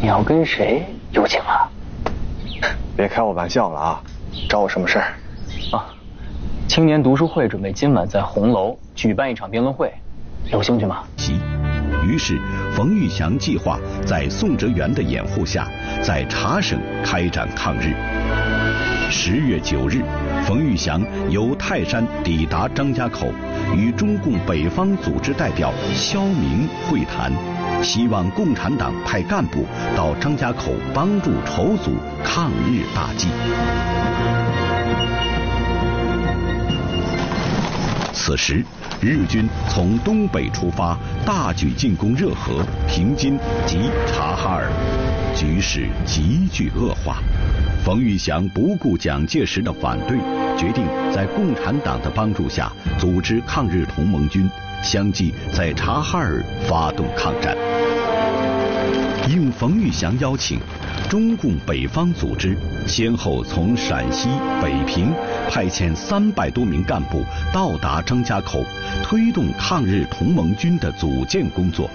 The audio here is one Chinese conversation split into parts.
你要跟谁有请啊？ 别开我玩笑了啊！找我什么事儿？ 啊，青年读书会准备今晚在红楼举办一场辩论会，有兴趣吗？ 于是冯玉祥计划在宋哲元的掩护下，在茶省开展抗日。10月9日，冯玉祥由泰山抵达张家口，与中共北方组织代表肖明会谈，希望共产党派干部到张家口帮助筹组抗日大计。此时，日军从东北出发，大举进攻热河、平津及察哈尔，局势急剧恶化。冯玉祥不顾蒋介石的反对，决定在共产党的帮助下组织抗日同盟军，相继在察哈尔发动抗战。应冯玉祥邀请，中共北方组织先后从陕西、北平派遣300多名干部到达张家口，推动抗日同盟军的组建工作。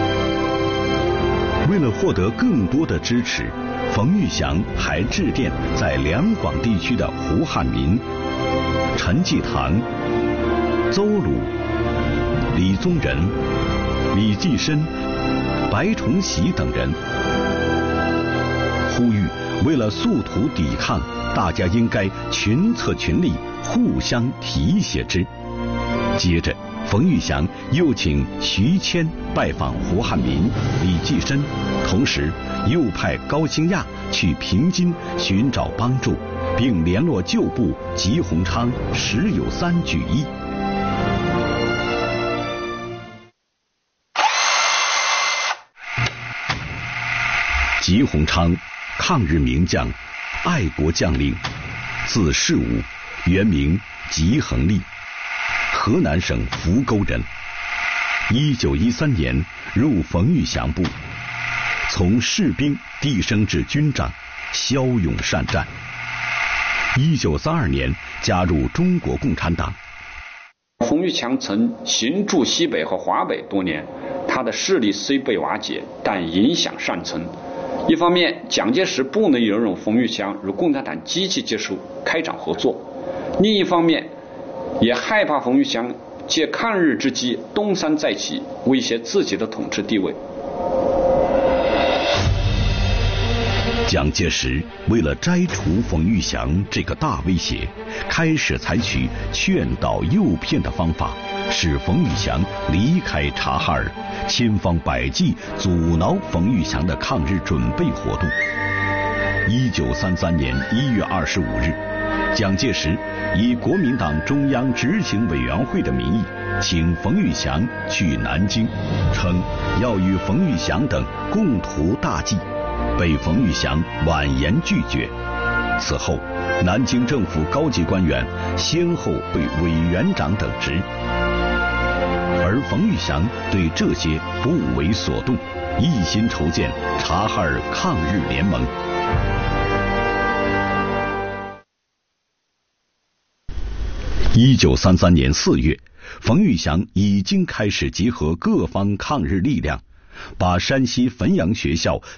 为了获得更多的支持，冯玉祥还致电在两广地区的胡汉民、陈济棠、邹鲁、李宗仁、李济深、白崇禧等人，呼吁为了速图抵抗，大家应该群策群力，互相提携之。接着，冯玉祥又请徐谦拜访胡汉民、李济深，同时又派高兴亚去平津寻找帮助，并联络旧部吉鸿昌、石友三举义。吉鸿昌，抗日名将，爱国将领，字世武，原名吉恒利，河南省扶沟人。1913年入冯玉祥部，从士兵递升至军长，骁勇善战。1932年加入中国共产党。 冯玉祥曾行驻西北和华北多年，他的势力虽被瓦解，但影响尚存。一方面，蒋介石不能容忍冯玉祥与共产党积极接触开展合作；另一方面，也害怕冯玉祥借抗日之机东山再起，威胁自己的统治地位。 蒋介石为了摘除冯玉祥这个大威胁，开始采取劝导诱骗的方法，使冯玉祥离开察哈尔，千方百计阻挠冯玉祥的抗日准备活动。1933年1月25日，蒋介石以国民党中央执行委员会的名义，请冯玉祥去南京，称要与冯玉祥等共图大计，被冯玉祥婉言拒绝。此后，南京政府高级官员先后被委员长等职，而冯玉祥对这些不为所动，一心筹建察哈尔抗日联盟。1933年4月，冯玉祥已经开始集合各方抗日力量，把山西汾阳学校